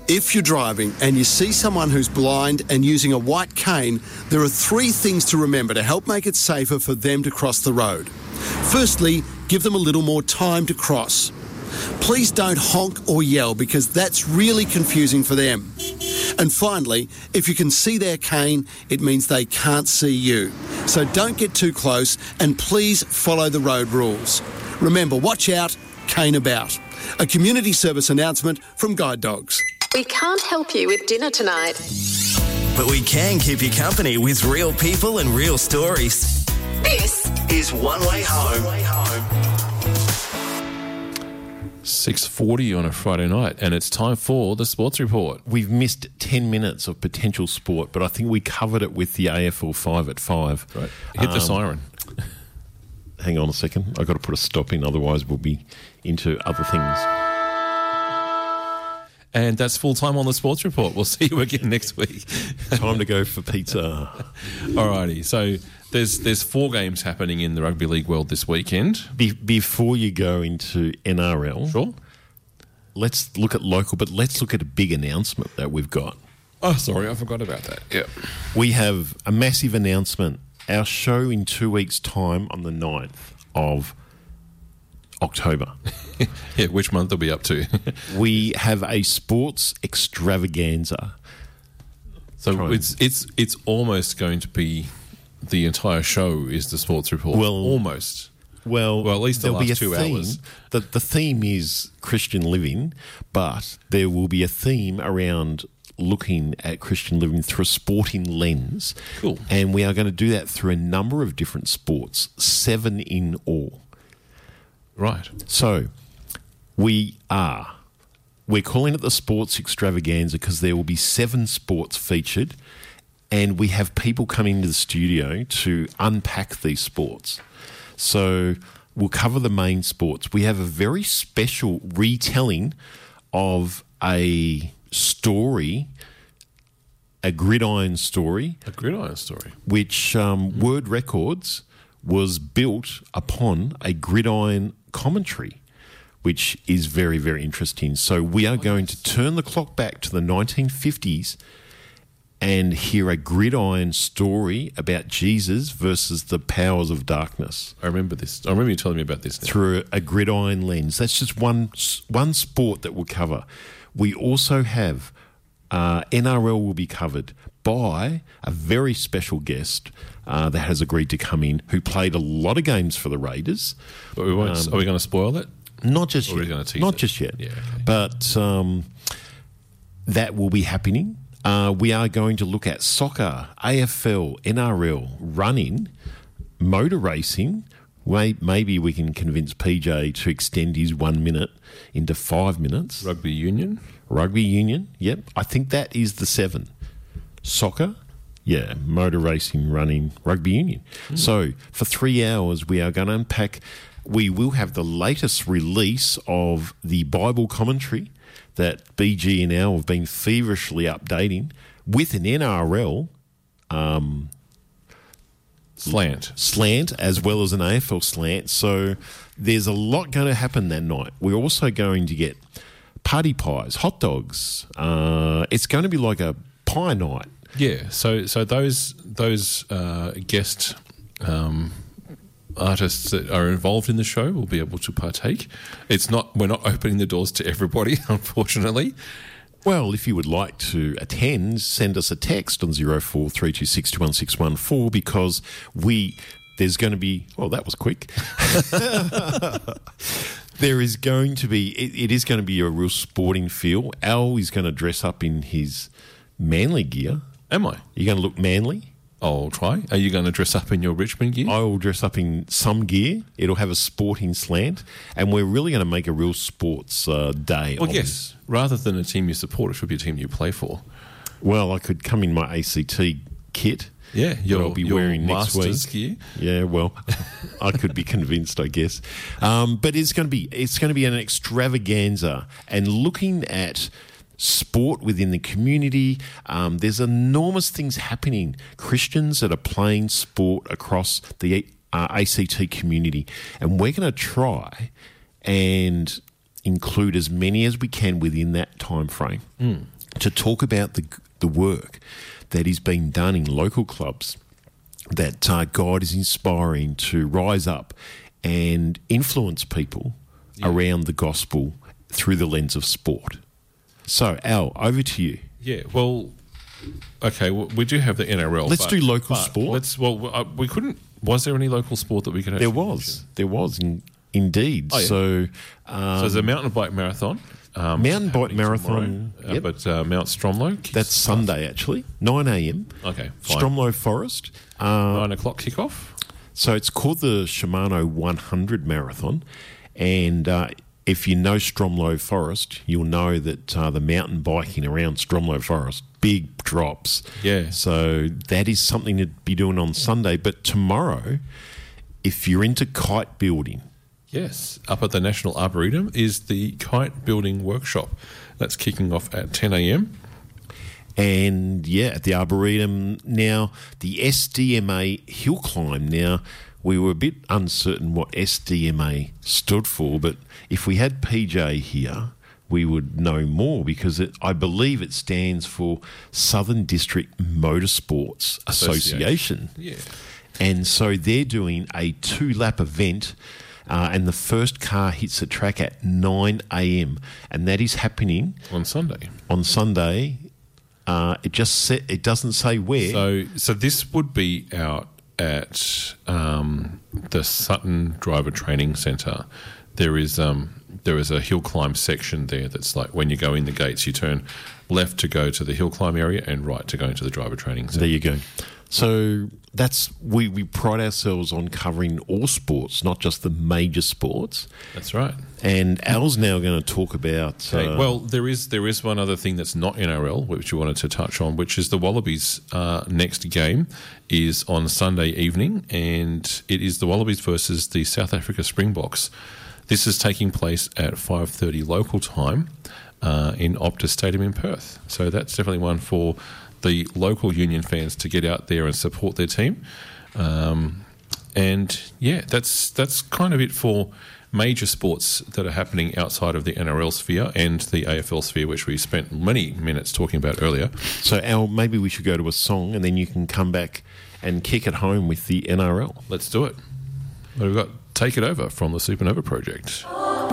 If you're driving and you see someone who's blind and using a white cane, there are 3 things to remember to help make it safer for them to cross the road. Firstly, give them a little more time to cross. Please don't honk or yell because that's really confusing for them. And finally, if you can see their cane, it means they can't see you. So don't get too close and please follow the road rules. Remember, watch out, cane about. A community service announcement from Guide Dogs. We can't help you with dinner tonight. But we can keep you company with real people and real stories. This is One Way Home. 6:40 on a Friday night, and it's time for the Sports Report. We've missed 10 minutes of potential sport, but I think we covered it with the AFL 5 at 5. Right. Hit the siren. Hang on a second. I've got to put a stop in, otherwise we'll be into other things. And that's full time on the Sports Report. We'll see you again next week. Time to go for pizza. Alrighty. So there's 4 games happening in the rugby league world this weekend. Before you go into NRL, Sure. Let's look at local, but let's look at a big announcement that we've got. Oh, sorry, I forgot about that. Yeah. We have a massive announcement. Our show in 2 weeks' time on the 9th of October. Yeah, which month are we up to? We have a sports extravaganza. So it's almost going to be the entire show is the Sports Report. Well, almost. Well, at least the there'll be last a 2 theme. hours. The theme is Christian living, but there will be a theme around looking at Christian living through a sporting lens. Cool. And we are going to do that through a number of different sports, 7 in all. Right. So we're calling it the Sports Extravaganza because there will be 7 sports featured, and we have people coming into the studio to unpack these sports. So we'll cover the main sports. We have a very special retelling of a story, a gridiron story. A gridiron story. Which Word Records was built upon a gridiron commentary, which is very, very interesting. So we are going to turn the clock back to the 1950s and hear a gridiron story about Jesus versus the powers of darkness. I remember this. I remember you telling me about this now. Through a gridiron lens. That's just one sport that we'll cover. We also have NRL will be covered by a very special guest that has agreed to come in, who played a lot of games for the Raiders. But we won't, are we going to spoil that? Not just Or are we yet. gonna tease Not it? just yet. Yeah, okay. But that will be happening. We are going to look at soccer, AFL, NRL, running, motor racing. Maybe we can convince PJ to extend his 1 minute into 5 minutes. Rugby union. Rugby union, yep. I think that is the 7. Soccer, yeah, motor racing, running, rugby union. So for 3 hours, we are going to unpack. We will have the latest release of the Bible commentary that BG and Al have been feverishly updating with an NRL slant as well as an AFL slant. So there's a lot going to happen that night. We're also going to get party pies, hot dogs. It's going to be like a pie night. Yeah. So those guest artists that are involved in the show will be able to partake. We're not opening the doors to everybody, unfortunately. Well, if you would like to attend, send us a text on 0432621614 because there's going to be, well, that was quick. There is going to be, it is going to be a real sporting feel. Al is going to dress up in his manly gear. Am I? You're going to look manly? I'll try. Are you going to dress up in your Richmond gear? I will dress up in some gear. It'll have a sporting slant, and we're really going to make a real sports day. Well, yes. Rather than a team you support, it should be a team you play for. Well, I could come in my ACT kit. Yeah, I'll be wearing next week. Masters gear. Yeah, well, I could be convinced, I guess. But it's going to be an extravaganza, and looking at sport within the community. There's enormous things happening. Christians that are playing sport across the ACT community, and we're going to try and include as many as we can within that time frame. to talk about the work that is being done in local clubs, that God is inspiring to rise up and influence people around the gospel through the lens of sport. So, Al, over to you. Yeah, well, okay, we do have the NRL. Let's do local sport. We couldn't. Was there any local sport that we could actually mention? There was, indeed. Oh, yeah. So there's a mountain bike marathon. Mountain bike marathon, tomorrow, but Mount Stromlo. That's Sunday, actually, 9 a.m. Okay, fine. Stromlo Forest. 9 o'clock kickoff. So it's called the Shimano 100 Marathon. And if you know Stromlo Forest, you'll know that the mountain biking around Stromlo Forest, big drops. Yeah. So that is something to be doing on Sunday. But tomorrow, if you're into kite building, yes, up at the National Arboretum is the kite building workshop. That's kicking off at 10 a.m. And, at the Arboretum. Now, the SDMA hill climb. Now, we were a bit uncertain what SDMA stood for, but if we had PJ here, we would know more because I believe it stands for Southern District Motorsports Association. Yeah. And so they're doing a 2-lap event. And the first car hits the track at 9 a.m. and that is happening on Sunday. It doesn't say where. So this would be out at the Sutton Driver Training Centre. There is a hill climb section there that's like when you go in the gates, you turn left to go to the hill climb area and right to go into the driver training centre. There you go. So we pride ourselves on covering all sports, not just the major sports. That's right. And Al's now going to talk about. Well, there is one other thing that's not NRL which you wanted to touch on, which is the Wallabies' next game is on Sunday evening, and it is the Wallabies versus the South Africa Springboks. This is taking place at 5:30 local time in Optus Stadium in Perth. So that's definitely one for the local Union fans to get out there and support their team. That's kind of it for major sports that are happening outside of the NRL sphere and the AFL sphere, which we spent many minutes talking about earlier. So, Al, maybe we should go to a song and then you can come back and kick it home with the NRL. Let's do it. We've got Take It Over from the Supernova Project.